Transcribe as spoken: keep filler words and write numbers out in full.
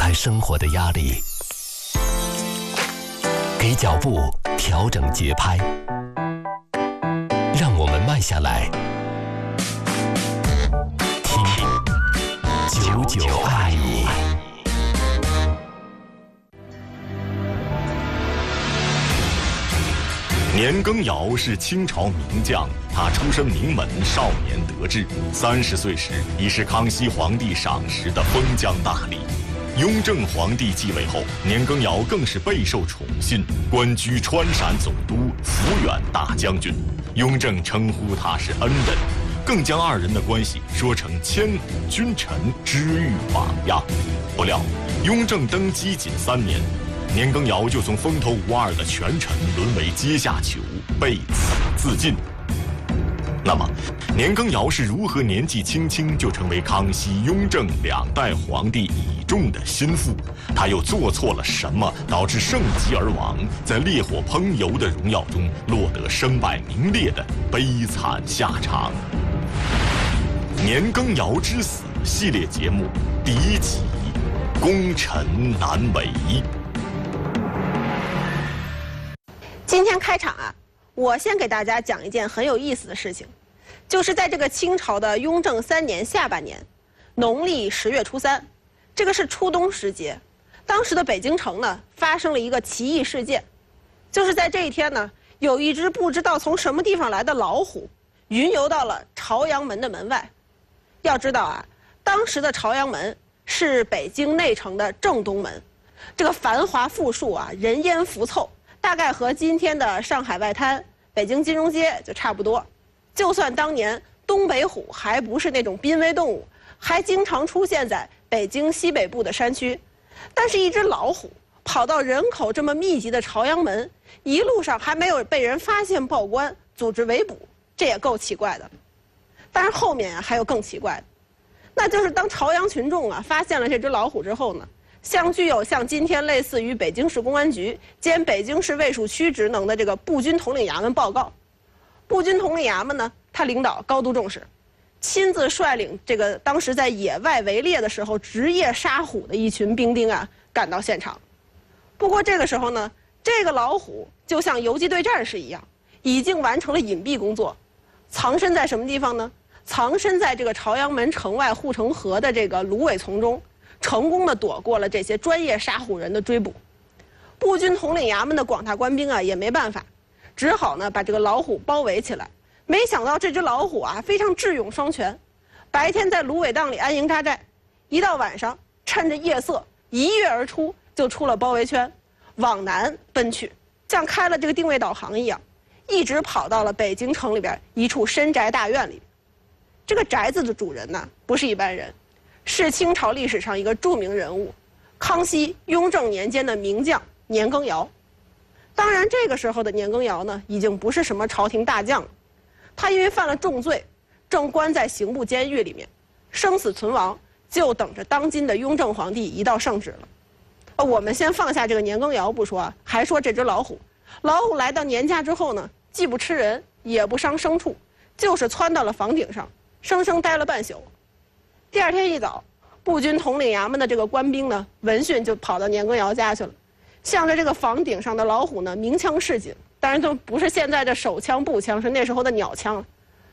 开生活的压力，给脚步调整节拍，让我们慢下来，听九九爱你。 年羹尧是清朝名将，他出身名门，少年得志，三十岁时已是康熙皇帝赏识的封疆大吏。雍正皇帝继位后，年羹尧更是备受宠信，官居川陕总督、抚远大将军。雍正称呼他是恩人，更将二人的关系说成千古君臣知遇榜样。不料，雍正登基仅三年，年羹尧就从风头无二的权臣沦为阶下囚，被此自尽。那么，年羹尧是如何年纪轻轻就成为康熙、雍正两代皇帝倚重的心腹？他又做错了什么，导致盛极而亡，在烈火烹油的荣耀中落得身败名裂的悲惨下场？年羹尧之死系列节目第一集：功臣难为。 今天开场啊，我先给大家讲一件很有意思的事情，就是在这个清朝的雍正三年下半年，农历十月初三，这个是初冬时节，当时的北京城呢发生了一个奇异事件，就是在这一天呢，有一只不知道从什么地方来的老虎，云游到了朝阳门的门外。要知道啊，当时的朝阳门是北京内城的正东门，这个繁华富庶啊，人烟浮凑。大概和今天的上海外滩、北京金融街就差不多。就算当年东北虎还不是那种濒危动物，还经常出现在北京西北部的山区，但是一只老虎跑到人口这么密集的朝阳门，一路上还没有被人发现报关、组织围捕，这也够奇怪的。但是后面啊还有更奇怪的，那就是当朝阳群众啊发现了这只老虎之后呢，向具有像今天类似于北京市公安局兼北京市卫戍区职能的这个步军统领衙门报告。步军统领衙门呢，他领导高度重视，亲自率领这个当时在野外围猎的时候职业杀虎的一群兵丁啊赶到现场。不过这个时候呢，这个老虎就像游击队战士一样，已经完成了隐蔽工作，藏身在什么地方呢？藏身在这个朝阳门城外护城河的这个芦苇丛中，成功的躲过了这些专业杀虎人的追捕。步军统领衙门的广大官兵啊也没办法，只好呢把这个老虎包围起来。没想到这只老虎啊非常智勇双全，白天在芦苇荡里安营扎寨，一到晚上趁着夜色一跃而出，就出了包围圈，往南奔去，像开了这个定位导航一样，一直跑到了北京城里边一处深宅大院里。这个宅子的主人呢不是一般人，是清朝历史上一个著名人物，康熙、雍正年间的名将年羹尧。当然，这个时候的年羹尧呢，已经不是什么朝廷大将了。他因为犯了重罪，正关在刑部监狱里面，生死存亡，就等着当今的雍正皇帝一道圣旨了。呃，我们先放下这个年羹尧不说啊，还说这只老虎。老虎来到年家之后呢，既不吃人，也不伤牲畜，就是窜到了房顶上，生生待了半宿。第二天一早，步军统领衙门的这个官兵呢，闻讯就跑到年羹尧家去了，向着这个房顶上的老虎呢鸣枪示警。当然都不是现在的手枪步枪，是那时候的鸟枪。